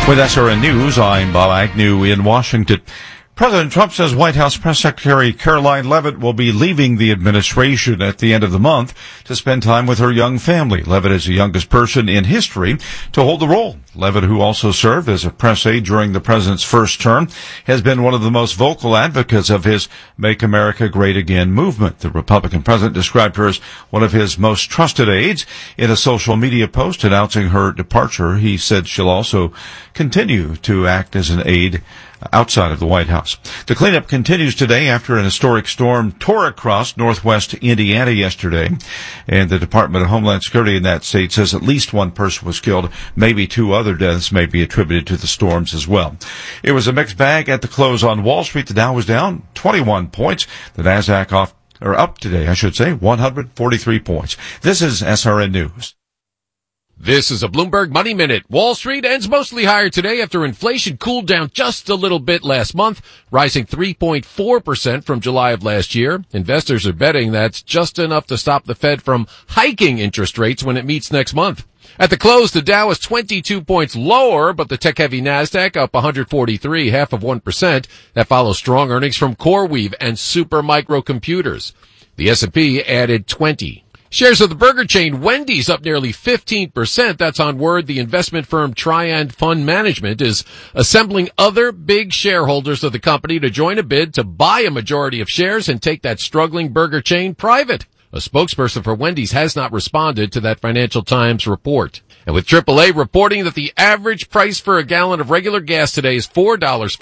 With SRN News, I'm Bob Agnew in Washington. President Trump says White House Press Secretary Caroline Leavitt will be leaving the administration at the end of the month to spend time with her young family. Leavitt is the youngest person in history to hold the role. Leavitt, who also served as a press aide during the president's first term, has been one of the most vocal advocates of his Make America Great Again movement. The Republican president described her as one of his most trusted aides. In a social media post announcing her departure, he said she'll also continue to act as an aide outside of the White House. The cleanup continues today after an historic storm tore across northwest Indiana yesterday, and the Department of Homeland Security in that state says at least one person was killed. Maybe two other deaths may be attributed to the storms as well. It was a mixed bag at the close on Wall Street. The Dow was down 21 points. The Nasdaq up today, 143 points. This is SRN News. This is a Bloomberg Money Minute. Wall Street ends mostly higher today after inflation cooled down just a little bit last month, rising 3.4% from July of last year. Investors are betting that's just enough to stop the Fed from hiking interest rates when it meets next month. At the close, the Dow is 22 points lower, but the tech-heavy Nasdaq up 143, 0.5%. That follows strong earnings from CoreWeave and Supermicro Computers. The S&P added 20. Shares of the burger chain Wendy's up nearly 15%. That's on word the investment firm Triand Fund Management is assembling other big shareholders of the company to join a bid to buy a majority of shares and take that struggling burger chain private. A spokesperson for Wendy's has not responded to that Financial Times report. And with AAA reporting that the average price for a gallon of regular gas today is $4.40.